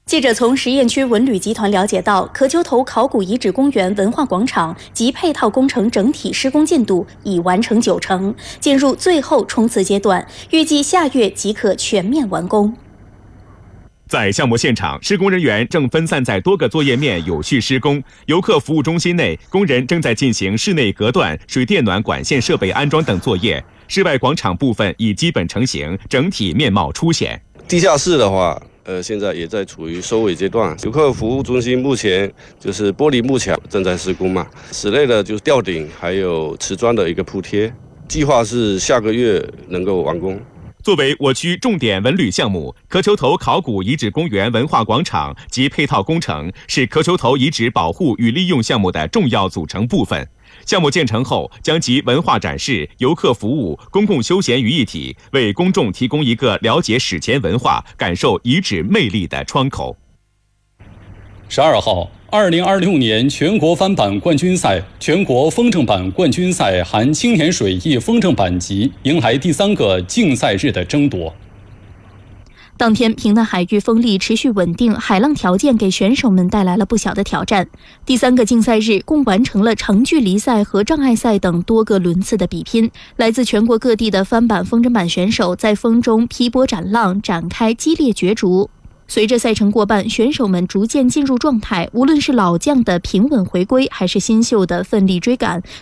记者从实验区文旅集团了解到，可丘头考古遗址公园文化广场及配套工程整体施工进度已完成90%，进入最后冲刺阶段，预计下月即可全面完工。 在项目现场，施工人员正分散在多个作业面有序施工。游客服务中心内，工人正在进行室内隔断、水电暖管线设备安装等作业。室外广场部分已基本成型，整体面貌初显。 地下室的话，现在也在处于收尾阶段。游客服务中心目前就是玻璃幕墙正在施工嘛，室内的就是吊顶还有瓷砖的一个铺贴，计划是下个月能够完工。 作为我区重点文旅项目，可丘头考古遗址公园文化广场及配套工程是可丘头遗址保护与利用项目的重要组成部分。项目建成后，将集文化展示、游客服务、公共休闲于一体，为公众提供一个了解史前文化、感受遗址魅力的窗口。 12号，2026年全国翻版冠军赛、全国风筝板冠军赛含青年水翼风筝板级迎来第3个竞赛日的争夺。 当天，平的海域风力持续稳定，海浪条件给选手们带来了不小的挑战。第3个竞赛日共完成了长距离赛和障碍赛等多个轮次的比拼。来自全国各地的翻板风筝板选手在风中劈波斩浪，展开激烈角逐。随着赛程过半，选手们逐渐进入状态，无论是老将的平稳回归，还是新秀的奋力追赶，